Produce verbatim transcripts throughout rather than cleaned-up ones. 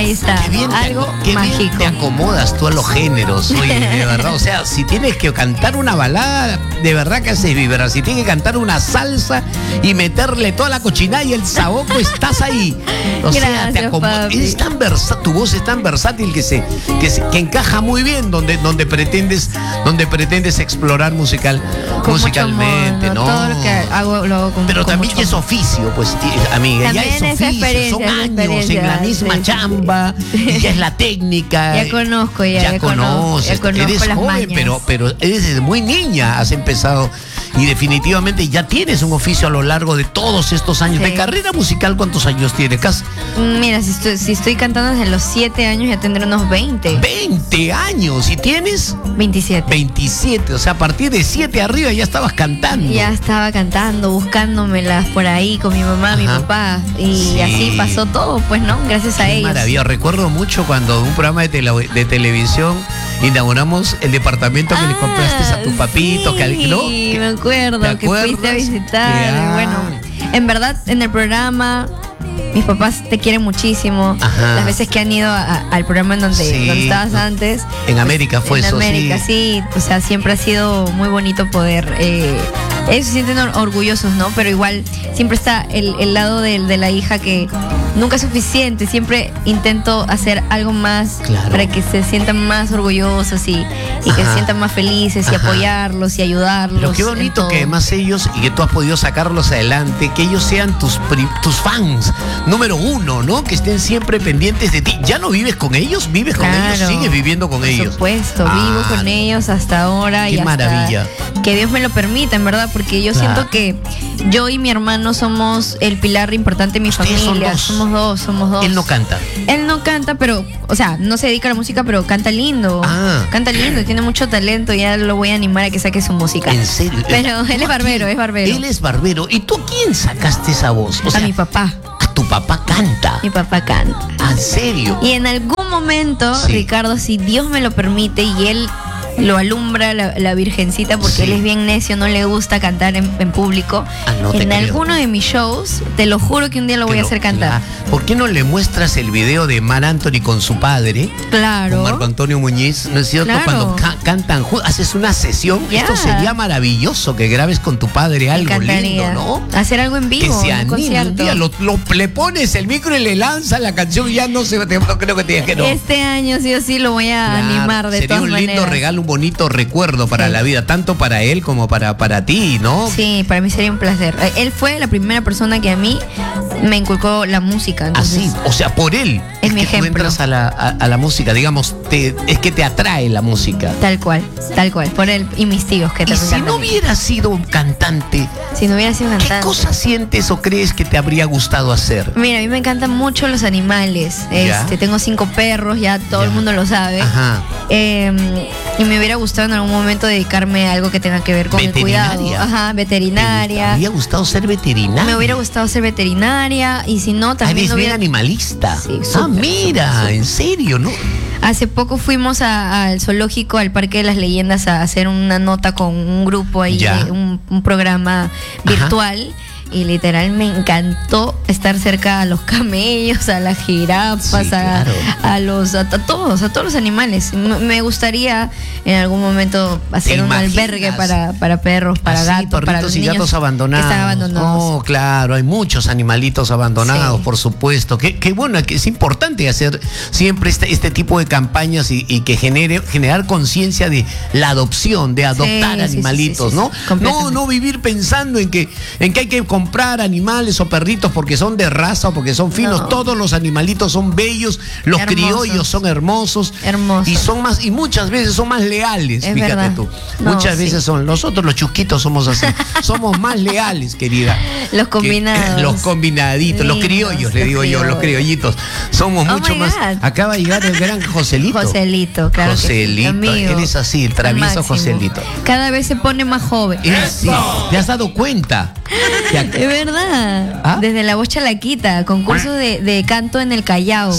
ahí está, Qué bien, algo te, qué mágico. bien te acomodas tú a los géneros, oye, de verdad. O sea, si tienes que cantar una balada, de verdad que haces vibrar. Si tienes que cantar una salsa y meterle toda la cochinada y el saboco, estás ahí. O sea, Gracias, te acomodas. Es tan versa, tu voz es tan versátil que se, que se, que encaja muy bien donde, donde pretendes, donde pretendes explorar musical, Con musicalmente, mucho ¿no? amor, todo lo que hago lo hago con Pero con también mucho ya es amor. oficio, pues, amiga, ya También es es oficio, experiencia, son es años experiencia, en la misma sí, sí. chamba, y ya es la técnica. Ya conozco, ya, ya ya conozco, conoces, ya conozco eres las joven, mañas. pero, pero eres desde muy niña, has empezado y definitivamente ya tienes un oficio a lo largo de todos estos años. Sí. De carrera musical, ¿cuántos años tienes? Cas- Mira, si estoy, si estoy cantando desde los siete años, ya tendré unos veinte. veinte años, y tienes veintisiete. veintisiete, o sea, a partir de siete arriba ya estabas cantando. Ya estaba cantando, buscándomelas por ahí con mi mamá, mi Ajá. papá. Y Sí. así pasó todo, pues, ¿no? Gracias a Qué ellos. maravilla. Recuerdo mucho cuando en un programa de, tele- de televisión inauguramos el departamento que le compraste a tu papito. Sí, que, al- ¿no? me acuerdo ¿Te que fuiste a acuerdas? visitar. Ya. Bueno, en verdad, en el programa, mis papás te quieren muchísimo. Ajá. Las veces que han ido a- a- al programa en donde, Sí. donde estabas antes. En América fue en eso, América, sí. O sea, siempre ha sido muy bonito poder. Eh, ellos se sienten or- orgullosos, ¿no? Pero igual siempre está el, el lado de, de la hija que nunca es suficiente. Siempre intento hacer algo más Claro. para que se sientan más orgullosos y, y que Ajá. se sientan más felices y Ajá. apoyarlos y ayudarlos. Pero qué en bonito todo. que además ellos, y que tú has podido sacarlos adelante, que ellos sean tus, pri- tus fans, número uno, ¿no? Que estén siempre pendientes de ti. ¿Ya no vives con ellos? ¿Vives con Claro, ellos? ¿Sigues viviendo con por ellos? supuesto, Ah, vivo con ellos hasta ahora. qué y hasta maravilla. Que Dios me lo permita, en verdad, porque yo Claro. siento que yo y mi hermano somos el pilar importante de mi Ustedes son familia. dos. Somos dos, somos dos. Él no canta. Él no canta, pero, o sea, no se dedica a la música, pero canta lindo. Ah. Canta lindo, tiene mucho talento, ya lo voy a animar a que saque su música. ¿En serio? Pero ¿Tú él es a barbero, quién? es barbero. Él es barbero. ¿Y tú a quién sacaste esa voz? O A sea, mi papá. a tu papá canta. Mi papá canta. ¿En serio? Y en algún momento, Sí. Ricardo, si Dios me lo permite y él lo alumbra la, la virgencita, porque Sí. él es bien necio, no le gusta cantar en, en público. Ah, no te en creo. alguno de mis shows, te lo juro que un día lo voy Que a lo- hacer cantar. Claro. ¿Por qué no le muestras el video de Mar Anthony con su padre? Claro. Con Marco Antonio Muñiz, ¿no es cierto? Claro. Cuando ca- cantan juntos, haces una sesión. Ya. Esto sería maravilloso que grabes con tu padre Me algo encantaría lindo, ¿no? hacer algo en Que vivo, se un anime un concierto. día, lo, lo- le pones el micro y le lanzas la canción y ya no sé, te- no creo que te diga que no. Este año sí o sí lo voy a Claro, animar de sería todas un lindo maneras. regalo, un bonito recuerdo para Sí. la vida, tanto para él como para, para ti, ¿no? Sí, para mí sería un placer. Eh, Él fue la primera persona que a mí me inculcó la música. Entonces, Así, o sea, por él Es mi que tú ejemplo. entras a la, a, a la música, digamos, te, es que te atrae la música. Tal cual, tal cual. Por él y mis tíos que Y también si cantan. no hubiera sido un cantante, Si no hubiera sido ¿qué cantante. cosa sientes o crees que te habría gustado hacer? Mira, a mí me encantan mucho los animales. Ya. Este, tengo cinco perros, ya todo Ya. el mundo lo sabe. Ajá. Eh, y me hubiera gustado en algún momento dedicarme a algo que tenga que ver con el cuidado. Veterinaria. Ajá, ¿Te veterinaria. habría gustado ser veterinaria? Me hubiera gustado ser veterinaria y si no, Ah, también eres no bien hubiera... animalista. Sí, ah, súper, mira, súper, súper. en serio, ¿no? Hace poco fuimos a- al zoológico, al Parque de las Leyendas, a hacer una nota con un grupo ahí, Ya. de un, un programa virtual. Y literal me encantó estar cerca a los camellos, a las jirafas, Sí, a, claro. a los a, a todos, a todos los animales. M- Me gustaría en algún momento hacer ¿Te un imaginas? albergue para, para perros, para Así, gatos, para perritos los y niños gatos abandonados. que están abandonados. Oh, claro, hay muchos animalitos abandonados, Sí. por supuesto. Qué, qué bueno, que es importante hacer siempre este, este tipo de campañas y, y que genere generar conciencia de la adopción, de adoptar Sí, sí, sí, animalitos, sí, sí, ¿no? sí, No, completamente. no vivir pensando en que en que hay que comprar animales o perritos porque son de raza o porque son finos. No. Todos los animalitos son bellos, los Hermosos. criollos son hermosos, Hermosos. y son más y muchas veces son más leales, Es fíjate verdad. tú. No, Muchas sí. veces son nosotros los chusquitos somos así, somos más leales, querida. Los Que- combinados. los combinaditos, los Lindos, criollos, le los digo yo, los criollos. criollitos. Somos Oh mucho my más. God. Acaba de llegar el gran Joselito. Joselito, claro. que sí, Joselito, amigo. él es así, el Al travieso máximo. Joselito. Cada vez se pone más joven. Él sí, ¿te has dado cuenta? Que ac- Es verdad. ¿Ah? Desde la voz chalaquita, concurso de, de canto en el Callao. Sí,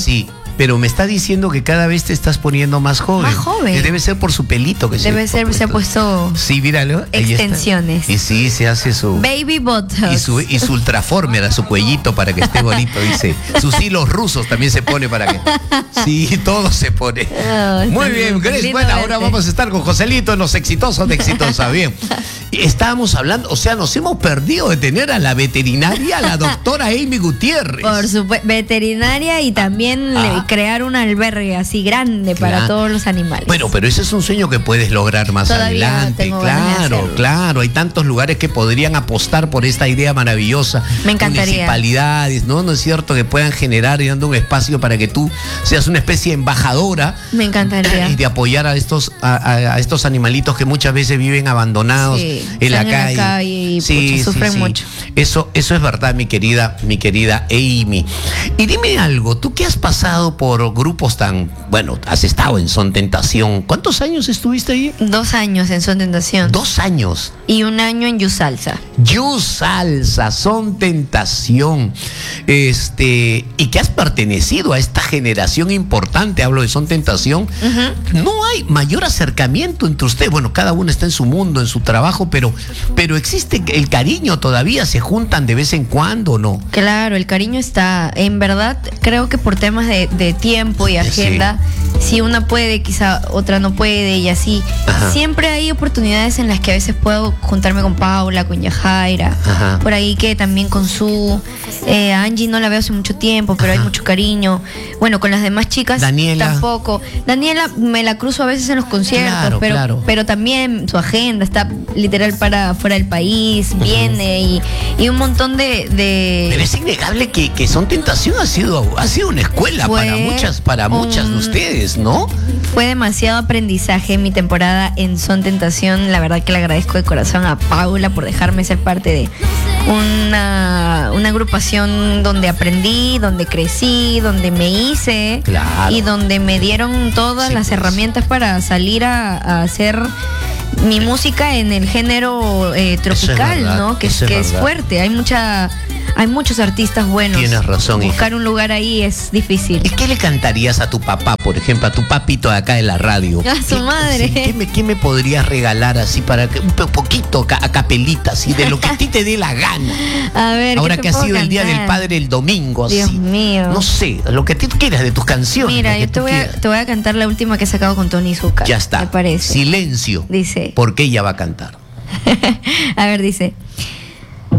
pero me está diciendo que cada vez te estás poniendo más joven. Más joven. Debe ser por su pelito que Debe se ser, se ha puesto Sí, míralo. ahí está. extensiones. Y sí, se hace su... Baby botox. Y su, y su ultraformer a su cuellito para que esté bonito, dice. Sus hilos rusos también se pone para que... Sí, todo se pone. Oh, Muy está bien, lindo Grace. Bueno, ahora verte. vamos a estar con Joselito en los exitosos de Exitosa. Bien. Estábamos hablando, o sea, nos hemos perdido de tener a la veterinaria, a la doctora Amy Gutiérrez. Por supuesto, veterinaria y también Ah. le- crear un albergue así grande para Claro. todos los animales. Bueno, pero ese es un sueño que puedes lograr más Todavía adelante. tengo ganas de Claro, hacerlo. claro. Hay tantos lugares que podrían apostar por esta idea maravillosa. Me encantaría. Municipalidades, ¿no? ¿No es cierto? Que puedan generar y dando un espacio para que tú seas una especie de embajadora. Me encantaría. Y de apoyar a estos, a, a- a estos animalitos que muchas veces viven abandonados Sí, en la están en la calle. calle y, pucha, sufren mucho. Eso, eso es verdad, mi querida, mi querida Amy. Y dime algo, tú que has pasado por grupos tan, bueno, has estado en Son Tentación. ¿Cuántos años estuviste ahí? Dos años en Son Tentación. Dos años. Y un año en Yusalsa. You Salsa, Son Tentación. Este, y que has pertenecido a esta generación importante, hablo de Son Tentación. No hay mayor acercamiento entre ustedes. Bueno, cada uno está en su mundo, en su trabajo, pero, pero existe el cariño todavía, se juntan de vez en cuando, ¿no? Claro, el cariño está. En verdad, creo que por temas de, de tiempo y agenda, si una puede, quizá otra no puede y así. Ajá. Siempre hay oportunidades en las que a veces puedo juntarme con Paula, con Yajaira, Ajá. por ahí que también con Su. Eh, a Angie no la veo hace mucho tiempo, pero Ajá. hay mucho cariño. Bueno, con las demás chicas Daniela. tampoco. Daniela me la cruzo a veces en los conciertos, Claro, pero, claro. pero también su agenda está literal para fuera del país, viene y, y un montón de, de Pero es innegable que, que Son Tentación ha sido, ha sido una escuela Fue para muchas, para un- muchas de ustedes, ¿no? Fue demasiado aprendizaje mi temporada en Son Tentación. La verdad que le agradezco de corazón a Paula por dejarme ser parte de una, una agrupación donde aprendí, donde crecí, donde me hice Claro. y donde me dieron todas Sí, las pues. herramientas para salir a, a hacer mi música en el género eh, tropical, verdad, ¿no? Que, eso es que es verdad. fuerte. Hay mucha, hay muchos artistas buenos. Tienes razón, hija. Buscar un lugar ahí es difícil. ¿Y qué le cantarías a tu papá, por ejemplo, a tu papito de acá de la radio? A su ¿Qué- madre. sí, ¿Qué me, qué me podrías regalar así para que un po- poquito ca- a capelita, así de lo que a ti te dé la gana? A ver, Ahora ¿qué te que ha puedo sido el Día del cantar? Padre el domingo, así. Dios mío. No sé, lo que tú quieras de tus canciones. Mira, lo que yo te tú voy, a, quieras. te voy a cantar la última que he sacado con Tony Zucker. Ya está. Me parece. Silencio. Dice. Porque ella va a cantar. A ver, dice.